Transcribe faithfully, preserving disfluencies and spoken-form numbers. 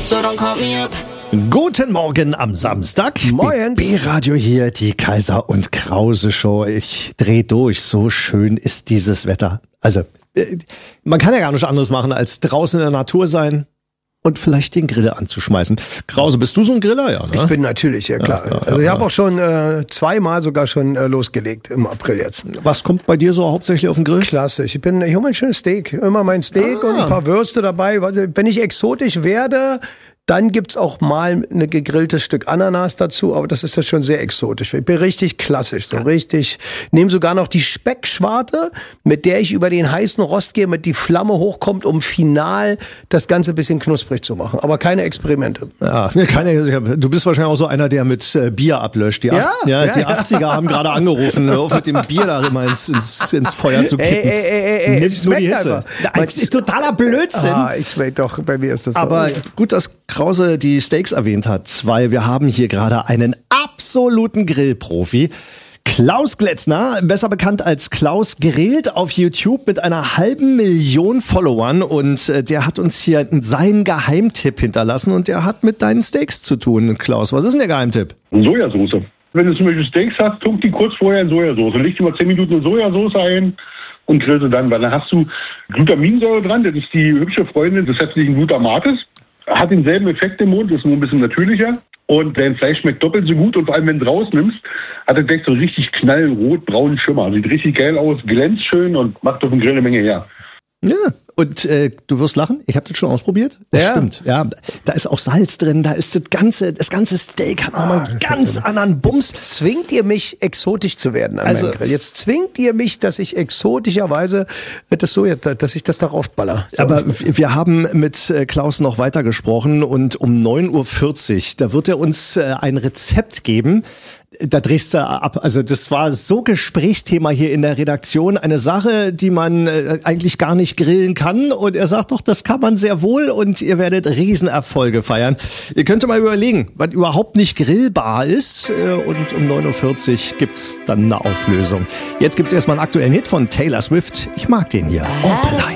so don't call me up. Guten Morgen am Samstag. Moin. B-Radio hier, die Kaiser und Krause Show. Ich dreh durch, so schön ist dieses Wetter. Also, äh, man kann ja gar nichts anderes machen, als draußen in der Natur sein und vielleicht den Grill anzuschmeißen. Krause, bist du so ein Griller? Ja, ne? Ich bin natürlich, ja klar. Ja, ja, also ich ja. habe auch schon äh, zweimal sogar schon äh, losgelegt im April jetzt. Was kommt bei dir so hauptsächlich auf den Grill? Klassisch. Ich bin, ich hole mir ein schönes Steak. Immer mein Steak Ah. und ein paar Würste dabei. Also, wenn ich exotisch werde, dann gibt's auch mal ein gegrilltes Stück Ananas dazu, aber das ist ja schon sehr exotisch. Ich bin richtig klassisch, so richtig. Nehme sogar noch die Speckschwarte, mit der ich über den heißen Rost gehe, mit die Flamme hochkommt, um final das Ganze ein bisschen knusprig zu machen. Aber keine Experimente. Ja, keine, du bist wahrscheinlich auch so einer, der mit äh, Bier ablöscht. Die, Ja, acht, ja, ja, die ja. achtziger haben gerade angerufen, hör auf mit dem Bier da immer ins, ins, ins Feuer zu Ey, kippen. ey, ey, ey, ey, Nimmst es nur die schmeckt Hitze. einfach. Das ist totaler Blödsinn. Ah, ich weiß doch, bei mir ist das so. Aber gut, dass Krause die Steaks erwähnt hat, weil wir haben hier gerade einen absoluten Grillprofi. Klaus Gletzner, besser bekannt als Klaus Grillt auf YouTube mit einer halben Million Followern, und äh, der hat uns hier seinen Geheimtipp hinterlassen und der hat mit deinen Steaks zu tun. Klaus, was ist denn der Geheimtipp? Sojasauce. Wenn du zum Beispiel Steaks hast, tunk die kurz vorher in Sojasauce. Leg die mal zehn Minuten in Sojasauce ein und grill sie dann, weil dann hast du Glutaminsäure dran, das ist die hübsche Freundin des herzlichen Glutamates. Hat denselben Effekt im Mund, ist nur ein bisschen natürlicher. Und dein Fleisch schmeckt doppelt so gut. Und vor allem, wenn du es rausnimmst, hat es gleich so richtig knallrot, braunen Schimmer. Sieht richtig geil aus, glänzt schön und macht auf dem Grill eine Menge her. Ja, und äh, du wirst lachen, ich habe das schon ausprobiert. Das Ja. stimmt. Ja, da ist auch Salz drin, da ist das ganze, das ganze Steak hat nochmal Ah, einen das ganz anderen Bums. Zwingt ihr mich, exotisch zu werden an Also- meinem Grill? Jetzt zwingt ihr mich, dass ich exotischerweise das so jetzt, dass ich das darauf baller. So. Aber wir haben mit äh, Klaus noch weiter gesprochen und um neun Uhr vierzig, da wird er uns äh, ein Rezept geben. Da drehst du ab. Also das war so Gesprächsthema hier in der Redaktion. Eine Sache, die man äh, eigentlich gar nicht grillen kann. Und er sagt doch, das kann man sehr wohl und ihr werdet Riesenerfolge feiern. Ihr könnt mal überlegen, was überhaupt nicht grillbar ist. Äh, und um neun Uhr vierzig gibt's dann eine Auflösung. Jetzt gibt's erstmal einen aktuellen Hit von Taylor Swift. Ich mag den hier. Oppenheimer.